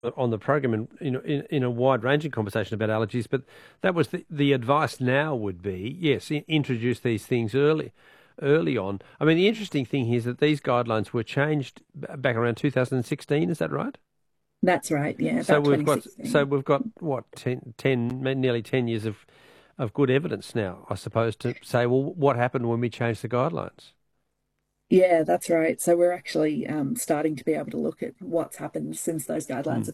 on the program in a wide-ranging conversation about allergies, but that was the advice now would be, yes, introduce these things early on. I mean, the interesting thing here is that these guidelines were changed back around 2016. Is that right? That's right. Yeah, So about we've got 2016. what, 10, nearly 10 years of good evidence now, I suppose, to say, well, what happened when we changed the guidelines? Yeah, that's right. So we're actually starting to be able to look at what's happened since those guidelines Hmm. have